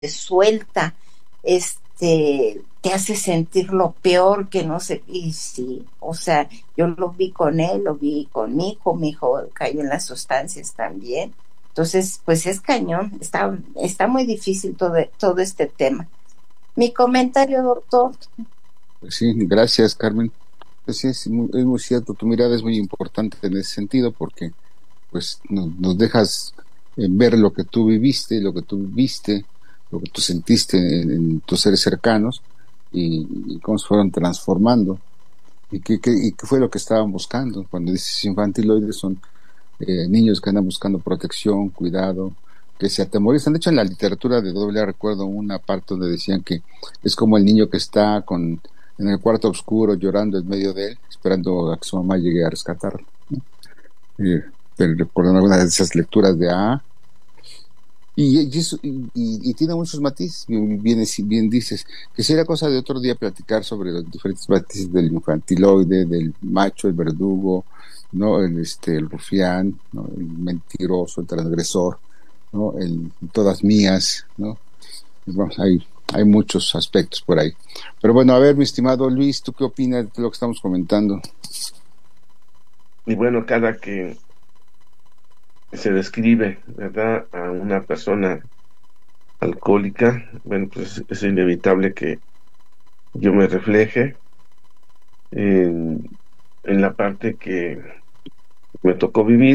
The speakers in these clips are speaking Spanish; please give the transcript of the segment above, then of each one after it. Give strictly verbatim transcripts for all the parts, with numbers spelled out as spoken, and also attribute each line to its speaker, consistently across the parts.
Speaker 1: suelta, este, te hace sentir lo peor que no sé, y sí, o sea, yo lo vi con él, lo vi con mi hijo, mi hijo cayó en las sustancias también, entonces, pues es cañón, está, está muy difícil todo, todo este tema. Mi comentario, doctor.
Speaker 2: Pues sí, gracias, Carmen. Pues sí, es muy, es muy cierto, tu mirada es muy importante en ese sentido porque pues nos, nos dejas eh, ver lo que tú viviste, lo que tú viste, lo que tú sentiste en, en tus seres cercanos y, y cómo se fueron transformando y qué, qué, y qué fue lo que estaban buscando. Cuando dices infantiloides son eh, niños que andan buscando protección, cuidado, que se atemorizan. De hecho, en la literatura de doble A recuerdo una parte donde decían que es como el niño que está con en el cuarto oscuro llorando en medio de él, esperando a que su mamá llegue a rescatarlo. Eh, Recordando algunas de esas lecturas de A A. Y, y, eso, y, y, y tiene muchos matices, bien, bien, bien dices, que sería cosa de otro día platicar sobre los diferentes matices del infantiloide, del macho, el verdugo, no, el este, el rufián, ¿no? El mentiroso, el transgresor, no, el todas mías, no, bueno, hay, hay muchos aspectos por ahí. Pero bueno, a ver, mi estimado Luis, ¿tú qué opinas de lo que estamos comentando?
Speaker 3: Y bueno, cada que se describe, ¿verdad?, a una persona alcohólica, bueno, pues es inevitable que yo me refleje en, en la parte que me tocó vivir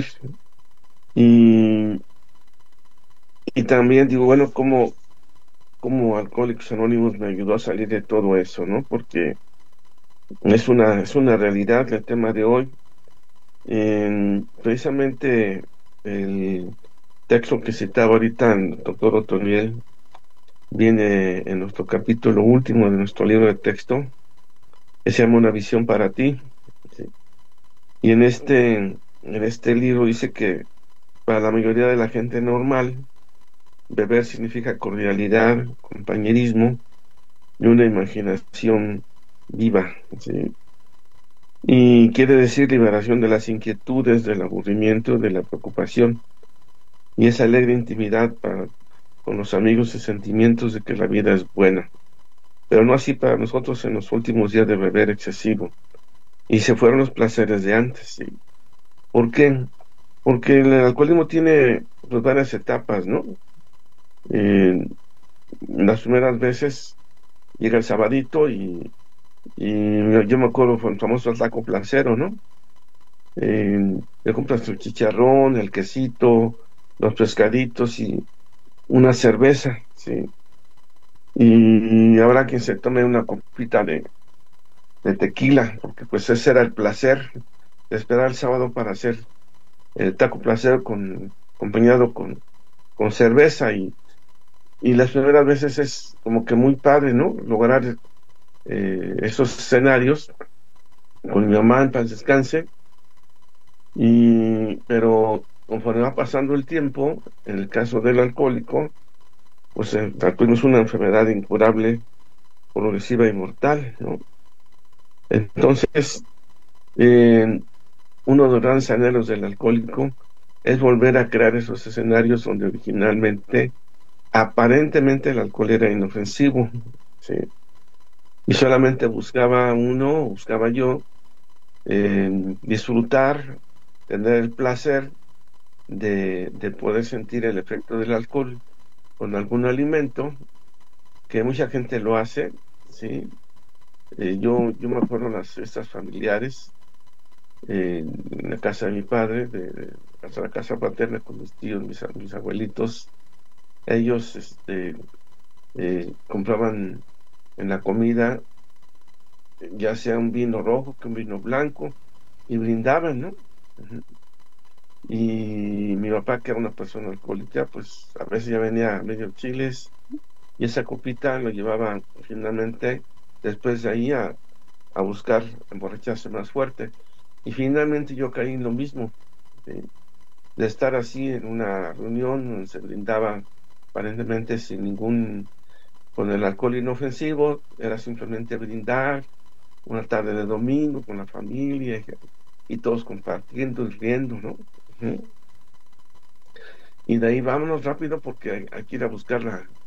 Speaker 3: y, y también digo, bueno, como, como Alcohólicos Anónimos me ayudó a salir de todo eso, ¿no? Porque es una, es una realidad el tema de hoy. En, precisamente el texto que citaba ahorita el doctor Otoniel viene en nuestro capítulo último de nuestro libro de texto, que se llama Una visión para ti. ¿Sí? Y en este, en este libro dice que para la mayoría de la gente normal, beber significa cordialidad, compañerismo y una imaginación viva. ¿Sí? Y quiere decir liberación de las inquietudes, del aburrimiento, de la preocupación y esa alegre intimidad para, con los amigos y sentimientos de que la vida es buena. Pero no así para nosotros en los últimos días de beber excesivo. Y se fueron los placeres de antes. ¿Sí? ¿Por qué? Porque el alcoholismo tiene pues, varias etapas, ¿no? Eh, las primeras veces llega el sabadito y, y yo yo me acuerdo fue el famoso taco placero, ¿no? Eh, le compras el chicharrón, el quesito, los pescaditos y una cerveza, ¿sí? Y habrá quien se tome una copita de, de tequila, porque pues ese era el placer de esperar el sábado para hacer el taco placer con, acompañado con, con cerveza y, y las primeras veces es como que muy padre, ¿no? Lograr eh, esos escenarios con mi mamá en paz descanse, y, pero conforme va pasando el tiempo, en el caso del alcohólico, pues el alcoholismo es una enfermedad incurable, progresiva y mortal, ¿no? Entonces, eh, uno de los grandes anhelos del alcohólico es volver a crear esos escenarios donde originalmente, aparentemente, el alcohol era inofensivo, ¿sí? Y solamente buscaba uno, buscaba yo, eh, disfrutar, tener el placer de, de poder sentir el efecto del alcohol con algún alimento, que mucha gente lo hace, ¿sí? Eh, yo, yo me acuerdo las fiestas familiares, eh, en la casa de mi padre, de, de hasta la casa paterna con mis tíos, mis, a- mis abuelitos, ellos este, eh, compraban en la comida, eh, ya sea un vino rojo que un vino blanco, y brindaban, ¿no? Ujú. Y mi papá, que era una persona alcohólica, pues a veces ya venía medio chiles, y esa copita lo llevaba finalmente después de ahí a, a buscar emborracharse más fuerte. Y finalmente yo caí en lo mismo, ¿sí? De estar así en una reunión donde se brindaba aparentemente sin ningún, con el alcohol inofensivo, era simplemente brindar una tarde de domingo con la familia y todos compartiendo y riendo, ¿no? Ujú. Y de ahí vámonos rápido porque hay, hay que ir a buscar la,